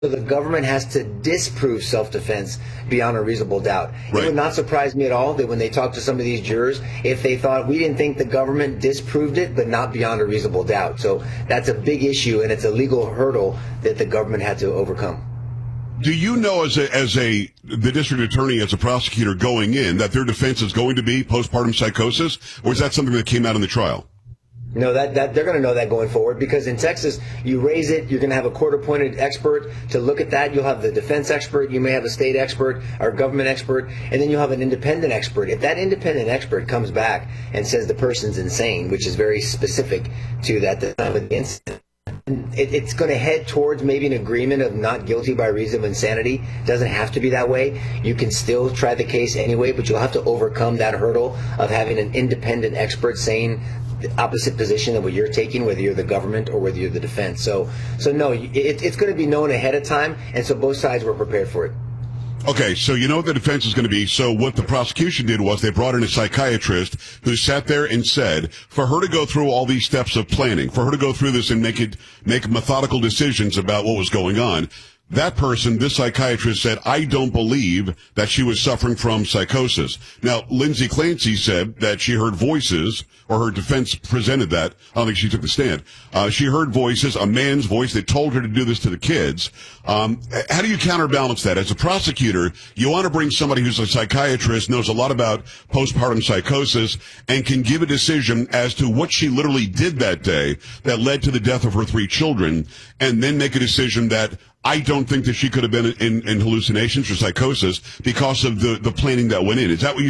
the government has to disprove self-defense beyond a reasonable doubt. Right. It would not surprise me at all that when they talk to some of these jurors, if they thought we didn't think the government disproved it, but not beyond a reasonable doubt. So that's a big issue, and it's a legal hurdle that the government had to overcome. Do you know, as the district attorney, as a prosecutor going in, that their defense is going to be postpartum psychosis, or is that something that came out in the trial? No, that they're going to know that going forward, because in Texas, you raise it, you're going to have a court-appointed expert to look at that. You'll have the defense expert, you may have a state expert or government expert, and then you'll have an independent expert. If that independent expert comes back and says the person's insane, which is very specific to that time of the incident, it's going to head towards maybe an agreement of not guilty by reason of insanity. It doesn't have to be that way. You can still try the case anyway, but you'll have to overcome that hurdle of having an independent expert saying the opposite position of what you're taking, whether you're the government or whether you're the defense. So no, it's going to be known ahead of time, and so both sides were prepared for it. Okay, so you know what the defense is going to be. So what the prosecution did was they brought in a psychiatrist who sat there and said, for her to go through all these steps of planning, for her to go through this and make methodical decisions about what was going on, that person, this psychiatrist, said, I don't believe that she was suffering from psychosis. Now, Lindsay Clancy said that she heard voices, or her defense presented that. I don't think she took the stand. She heard voices, a man's voice that told her to do this to the kids. How do you counterbalance that? As a prosecutor, you want to bring somebody who's a psychiatrist, knows a lot about postpartum psychosis, and can give a decision as to what she literally did that day that led to the death of her 3 children, and then make a decision that I don't think that she could have been in hallucinations or psychosis because of the planning that went in. Is that what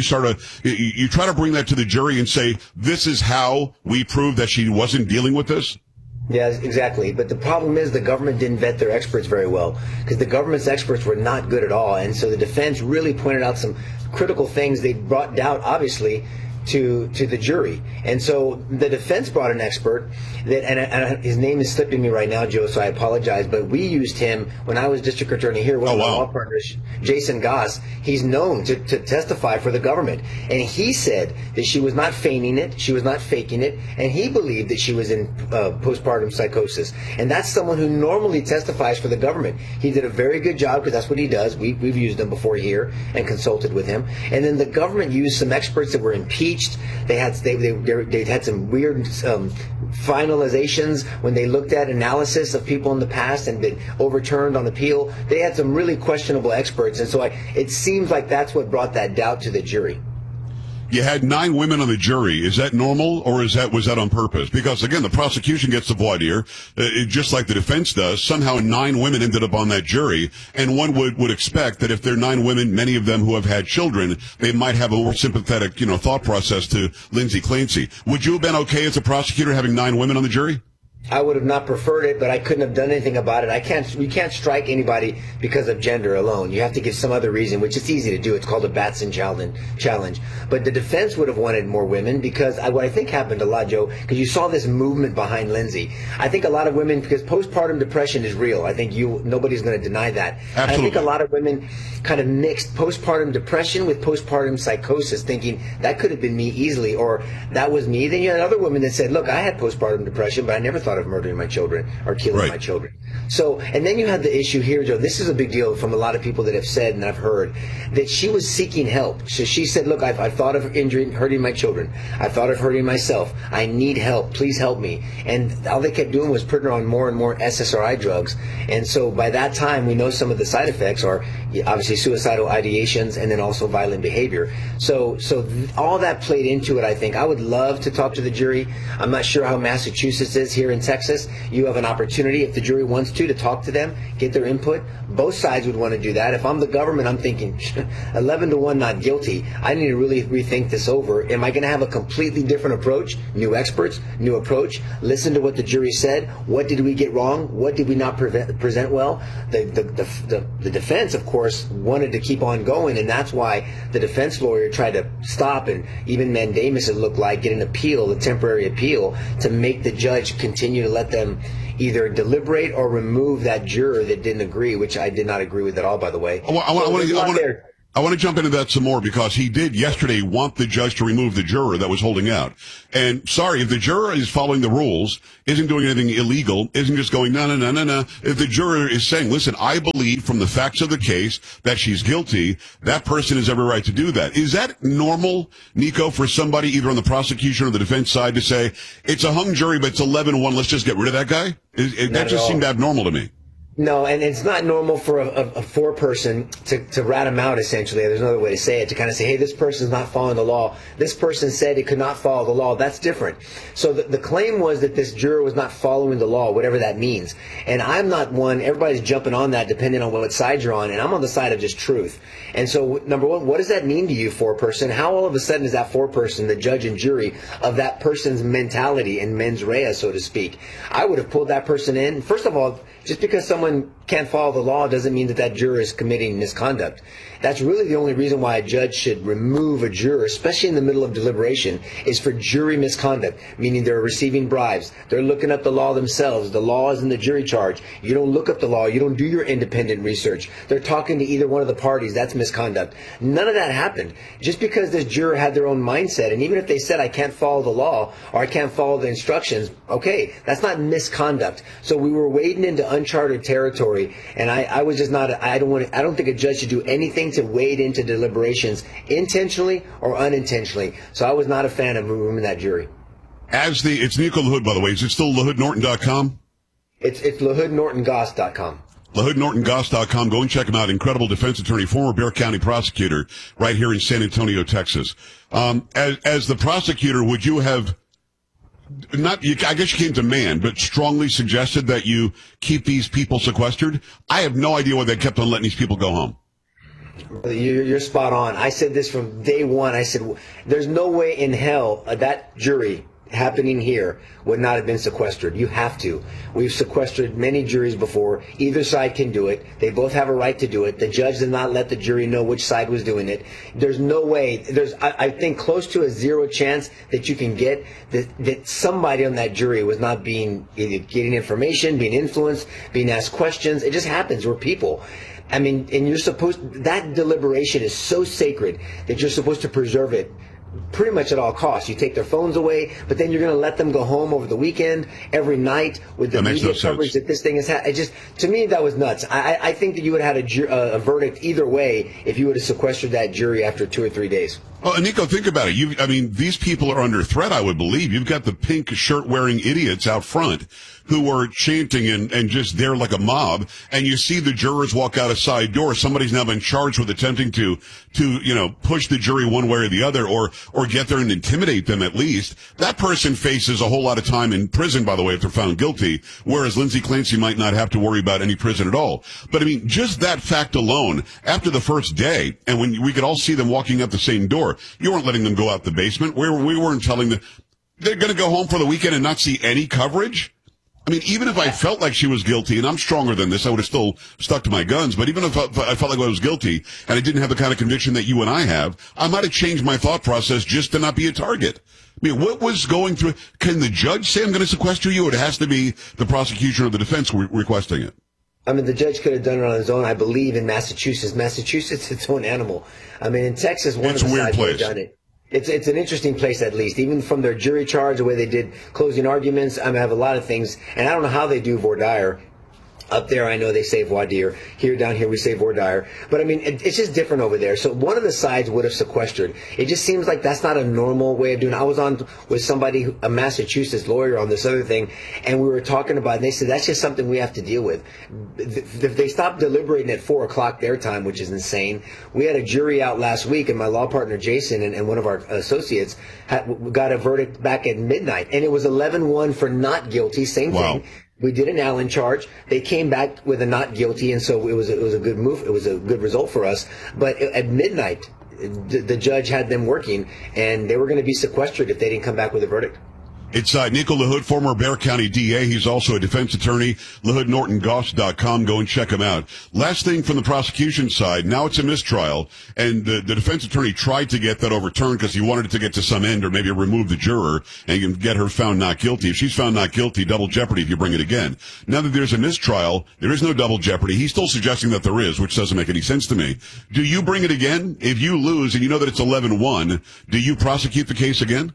you try to bring that to the jury and say, this is how we prove that she wasn't dealing with this? Yeah, exactly. But the problem is the government didn't vet their experts very well, because the government's experts were not good at all. And so the defense really pointed out some critical things. They brought doubt, obviously, to the jury. And so the defense brought an expert that, and his name is slipping me right now, Joe, so I apologize, but we used him when I was district attorney here. One of my law partners, Jason Goss, he's known to testify for the government. And he said that she was not feigning it, she was not faking it, and he believed that she was in postpartum psychosis. And that's someone who normally testifies for the government. He did a very good job, because that's what he does. We've used him before here and consulted with him. And then the government used some experts that were impeached. They had some weird finalizations when they looked at analysis of people in the past and been overturned on appeal. They had some really questionable experts, and so it seems like that's what brought that doubt to the jury. You had 9 women on the jury. Is that normal, or was that on purpose? Because again, the prosecution gets the voir dire, just like the defense does. Somehow 9 women ended up on that jury, and one would expect that if there are 9 women, many of them who have had children, they might have a more sympathetic, thought process to Lindsay Clancy. Would you have been okay as a prosecutor having 9 women on the jury? I would have not preferred it, but I couldn't have done anything about it. We can't strike anybody because of gender alone. You have to give some other reason, which is easy to do. It's called a Batson challenge. But the defense would have wanted more women, because what I think happened a lot, Joe, because you saw this movement behind Lindsay. I think a lot of women, because postpartum depression is real. I think nobody's going to deny that. Absolutely. I think a lot of women kind of mixed postpartum depression with postpartum psychosis, thinking that could have been me easily, or that was me. Then you had other women that said, look, I had postpartum depression, but I never thought of murdering my children or killing my children. So, and then you had the issue here, Joe. This is a big deal from a lot of people that have said, and I've heard, that she was seeking help. So she said, look, I've thought of hurting my children. I thought of hurting myself. I need help. Please help me. And all they kept doing was putting her on more and more SSRI drugs. And so by that time, we know some of the side effects are obviously suicidal ideations and then also violent behavior. So all that played into it, I think. I would love to talk to the jury. I'm not sure how Massachusetts is here in Texas. You have an opportunity, if the jury wants to talk to them, get their input. Both sides would want to do that. If I'm the government, I'm thinking 11-1 not guilty. I need to really rethink this over. Am I going to have a completely different approach? New experts, new approach. Listen to what the jury said. What did we get wrong? What did we not present well? The defense, of course, wanted to keep on going, and that's why the defense lawyer tried to stop, and even mandamus, it looked like, get an appeal, a temporary appeal, to make the judge continue to let them either deliberate or remove that juror that didn't agree, which I did not agree with at all, by the way. I want to jump into that some more because he did yesterday want the judge to remove the juror that was holding out. And sorry, if the juror is following the rules, isn't doing anything illegal, isn't just going, no. If the juror is saying, listen, I believe from the facts of the case that she's guilty, that person has every right to do that. Is that normal, Nico, for somebody either on the prosecution or the defense side to say, it's a hung jury, but it's 11-1, let's just get rid of that guy? That just seemed abnormal to me. No, and it's not normal for a four-person to rat him out, essentially. There's another way to say it, to kind of say, hey, this person's not following the law. This person said it could not follow the law. That's different. So the claim was that this juror was not following the law, whatever that means. And I'm not one, everybody's jumping on that depending on what side you're on, and I'm on the side of just truth. And so, number one, what does that mean to you, four-person? How all of a sudden is that four-person, the judge and jury, of that person's mentality and mens rea, so to speak? I would have pulled that person in. First of all, just because someone can't follow the law doesn't mean that that juror is committing misconduct. That's really the only reason why a judge should remove a juror, especially in the middle of deliberation, is for jury misconduct, meaning they're receiving bribes. They're looking up the law themselves. The law is in the jury charge. You don't look up the law. You don't do your independent research. They're talking to either one of the parties. That's misconduct. None of that happened. Just because this juror had their own mindset, and even if they said, I can't follow the law or I can't follow the instructions, okay, that's not misconduct. So we were wading into uncharted territory, and I was just not, I don't think a judge should do anything to wade into deliberations intentionally or unintentionally. So I was not a fan of removing that jury. It's Nico LaHood, by the way. Is it still LaHoodNorton.com? It's LaHoodNortonGoss.com. LaHoodNortonGoss.com. Go and check him out. Incredible defense attorney, former Bexar County prosecutor, right here in San Antonio, Texas. As the prosecutor, would you have I guess you came to man, but strongly suggested that you keep these people sequestered? I have no idea why they kept on letting these people go home. You're spot on. I said this from day one. I said, there's no way in hell that jury happening here would not have been sequestered. You have to. We've sequestered many juries before. Either side can do it. They both have a right to do it. The judge did not let the jury know which side was doing it. There's no way. There's, I think, close to a zero chance that you can get that somebody on that jury was not being either getting information, being influenced, being asked questions. It just happens. We're people. I mean, and that deliberation is so sacred that you're supposed to preserve it pretty much at all costs. You take their phones away, but then you're going to let them go home over the weekend, every night, with the media coverage that this thing has had. To me, that was nuts. I think that you would have had a verdict either way if you would have sequestered that jury after 2 or 3 days. Well, Nico, think about it. These people are under threat, I would believe. You've got the pink shirt-wearing idiots out front who are chanting and just there like a mob, and you see the jurors walk out a side door. Somebody's now been charged with attempting to push the jury one way or the other, or get there and intimidate them at least. That person faces a whole lot of time in prison, by the way, if they're found guilty, whereas Lindsay Clancy might not have to worry about any prison at all. But just that fact alone, after the first day, and when we could all see them walking out the same door, you weren't letting them go out the basement. We weren't telling them they're going to go home for the weekend and not see any coverage. Even if I felt like she was guilty, and I'm stronger than this, I would have still stuck to my guns, but even if I felt like I was guilty and I didn't have the kind of conviction that you and I have, I might have changed my thought process just to not be a target. What was going through? Can the judge say I'm going to sequester you, or it has to be the prosecution or the defense requesting it? The judge could have done it on his own, I believe, in Massachusetts. Massachusetts, its own animal. In Texas, one of the sides would have done it. It's an interesting place, at least, even from their jury charge, the way they did closing arguments. I have a lot of things, and I don't know how they do voir dire. Up there, I know they say voir dire. Down here, we say voir dire. But, it's just different over there. So one of the sides would have sequestered. It just seems like that's not a normal way of doing it. I was on with somebody, a Massachusetts lawyer, on this other thing, and we were talking about it, and they said that's just something we have to deal with. If they stopped deliberating at 4 o'clock their time, which is insane. We had a jury out last week, and my law partner, Jason, and one of our associates got a verdict back at midnight, and it was 11-1 for not guilty, same thing. We did an Allen charge. They came back with a not guilty, and so it was a good move. It was a good result for us. But at midnight, the judge had them working, and they were going to be sequestered if they didn't come back with a verdict. It's Nico LaHood, former Bexar County DA. He's also a defense attorney. LaHoodNortonGoss.com. Go and check him out. Last thing from the prosecution side, now it's a mistrial, and the defense attorney tried to get that overturned because he wanted it to get to some end or maybe remove the juror and get her found not guilty. If she's found not guilty, double jeopardy if you bring it again. Now that there's a mistrial, there is no double jeopardy. He's still suggesting that there is, which doesn't make any sense to me. Do you bring it again? If you lose and you know that it's 11-1, do you prosecute the case again?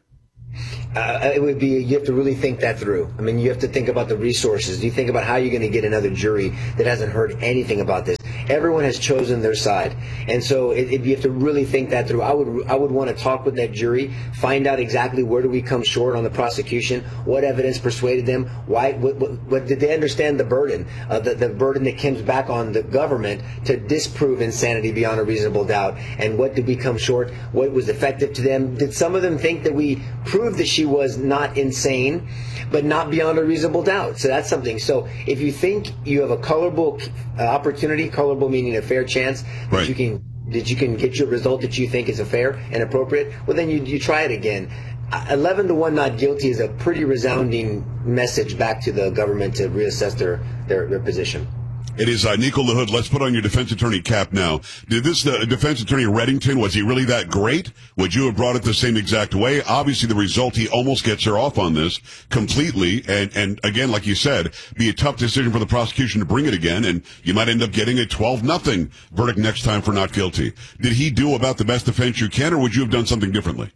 It would be, you have to really think that through. I mean, you have to think about the resources. You think about how you're going to get another jury that hasn't heard anything about this. Everyone has chosen their side. And so you have to really think that through. I would want to talk with that jury, find out exactly where do we come short on the prosecution, what evidence persuaded them, why, what did they understand the burden, the burden that comes back on the government to disprove insanity beyond a reasonable doubt, and what did we come short, what was effective to them. Did some of them think that we proved that she was not insane, but not beyond a reasonable doubt? So that's something. So if you think you have a colorable opportunity, colorable meaning a fair chance that right, you can get your result that you think is a fair and appropriate, well then you try it again. 11-1 not guilty is a pretty resounding message back to the government to reassess their position. It is Nico LaHood. Let's put on your defense attorney cap now. Did this defense attorney Reddington, was he really that great? Would you have brought it the same exact way? Obviously, the result, he almost gets her off on this completely. And again, like you said, be a tough decision for the prosecution to bring it again, and you might end up getting a 12-0 verdict next time for not guilty. Did he do about the best defense you can, or would you have done something differently?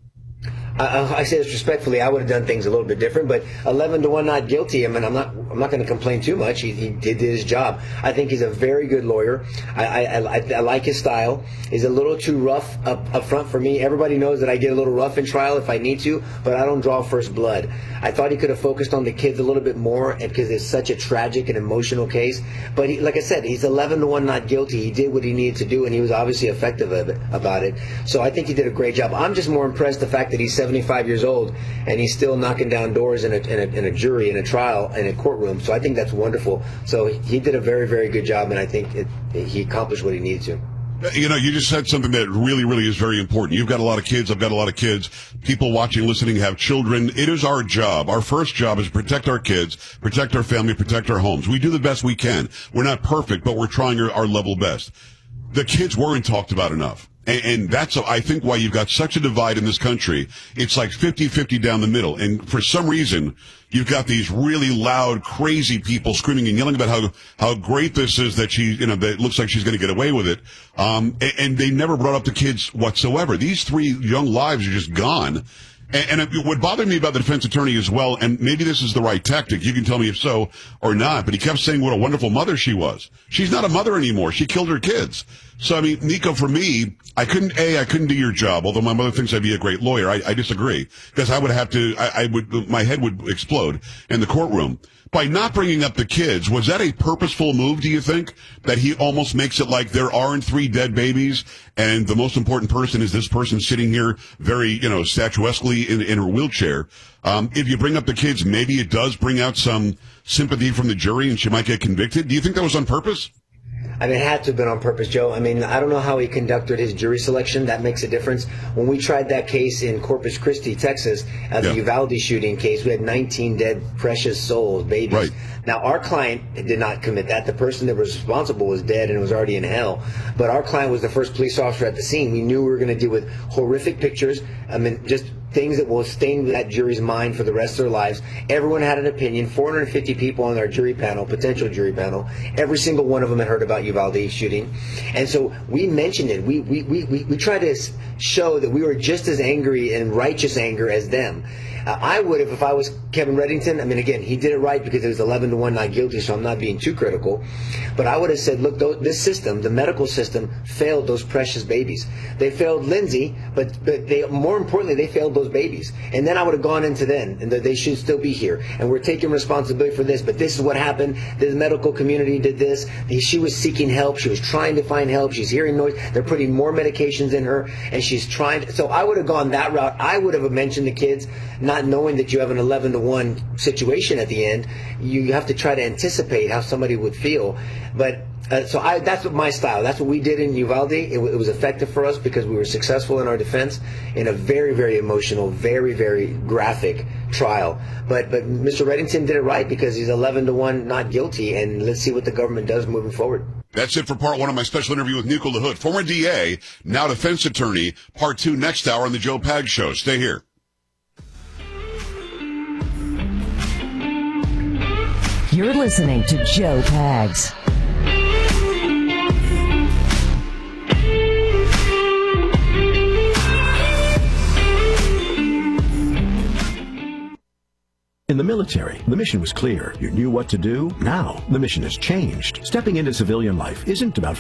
I say this respectfully. I would have done things a little bit different, but 11-1 not guilty. I mean, I'm not going to complain too much. He did his job. I think he's a very good lawyer. I like his style. He's a little too rough up front for me. Everybody knows that I get a little rough in trial if I need to, but I don't draw first blood. I thought he could have focused on the kids a little bit more because it's such a tragic and emotional case. But like I said, he's 11-1 not guilty. He did what he needed to do, and he was obviously effective about it. So I think he did a great job. I'm just more impressed the fact that he's 75 years old and he's still knocking down doors in a jury, in a trial, in a courtroom. So I think that's wonderful. So he did a very, very good job, and I think he accomplished what he needed to. You know, you just said something that really, really is very important. You've got a lot of kids. I've got a lot of kids. People watching, listening have children. It is our job. Our first job is to protect our kids, protect our family, protect our homes. We do the best we can. We're not perfect, but we're trying our level best. The kids weren't talked about enough. And that's, I think, why you've got such a divide in this country. It's like 50-50 down the middle. And for some reason, you've got these really loud, crazy people screaming and yelling about how great this is that that it looks like she's going to get away with it. And they never brought up the kids whatsoever. These 3 young lives are just gone. And what bothered me about the defense attorney as well, and maybe this is the right tactic, you can tell me if so or not, but he kept saying what a wonderful mother she was. She's not a mother anymore. She killed her kids. So, I mean, Nico, for me, I couldn't do your job, although my mother thinks I'd be a great lawyer. I disagree, because I would have to, my head would explode in the courtroom. By not bringing up the kids, was that a purposeful move, do you think? That he almost makes it like there aren't 3 dead babies, and the most important person is this person sitting here very, statuesquely in her wheelchair. If you bring up the kids, maybe it does bring out some sympathy from the jury and she might get convicted. Do you think that was on purpose? I mean, it had to have been on purpose, Joe. I mean, I don't know how he conducted his jury selection. That makes a difference. When we tried that case in Corpus Christi, Texas, the Uvalde shooting case, we had 19 dead, precious souls, babies. Right. Now, our client did not commit that. The person that was responsible was dead and was already in hell. But our client was the first police officer at the scene. We knew we were going to deal with horrific pictures. I mean, just things that will stain that jury's mind for the rest of their lives. Everyone had an opinion. 450 people on our jury panel, potential jury panel. Every single one of them had heard about Uvalde shooting. And so we mentioned it. We tried to show that we were just as angry and righteous anger as them. I would have, if I was Kevin Reddington. I mean, again, he did it right because it was 11-1 not guilty, so I'm not being too critical. But I would have said, look, this system, the medical system, failed those precious babies. They failed Lindsay, but they, more importantly, they failed those babies. And then I would have gone into then, and they should still be here. And we're taking responsibility for this, but this is what happened. The medical community did this. She was seeking help. She was trying to find help. She's hearing noise. They're putting more medications in her, and she's trying. So I would have gone that route. I would have mentioned the kids, not knowing that you have an 11-to-1 situation at the end, you have to try to anticipate how somebody would feel. But that's what my style. That's what we did in Uvalde. It was effective for us because we were successful in our defense in a very, very emotional, very, very graphic trial. But Mr. Reddington did it right because he's 11-to-1 not guilty, and let's see what the government does moving forward. That's it for part one of my special interview with Nico LaHood, former DA, now defense attorney. Part two next hour on the Joe Pags Show. Stay here. You're listening to Joe Pags. In the military, the mission was clear. You knew what to do. Now, the mission has changed. Stepping into civilian life isn't about